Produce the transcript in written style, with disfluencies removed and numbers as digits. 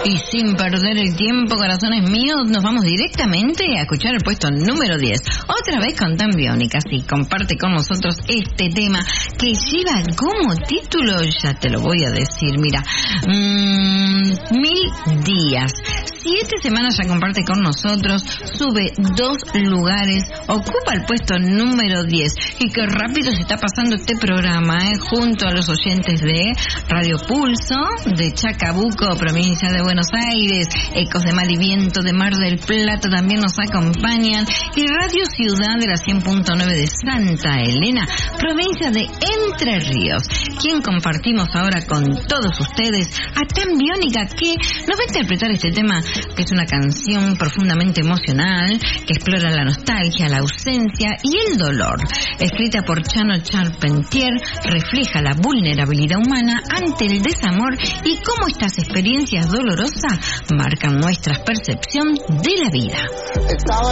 Y sin perder el tiempo, corazones míos, nos vamos directamente a escuchar el puesto número 10. Otra vez con Tan Biónica, sí, comparte con nosotros este tema que lleva como título, ya te lo voy a decir, mira, 1000 días. 7 semanas ya comparte con nosotros, sube 2 lugares, ocupa el puesto número 10. Y qué rápido se está pasando este programa, junto a los oyentes de Radio Pulso, de Chacabuco, provincia de Buenos Aires, Ecos de Mar y Viento de Mar del Plata también nos acompañan, y Radio Ciudad de la 100.9 de Santa Elena, provincia de Entre Ríos, quien compartimos ahora con todos ustedes a Tan Biónica, que nos va a interpretar este tema, que es una canción profundamente emocional, que explora la nostalgia, la ausencia y el dolor. Escrita por Chano Charpentier, refleja la vulnerabilidad humana ante el desamor y cómo estas experiencias dolorosas marcan nuestra percepción de la vida. Estaba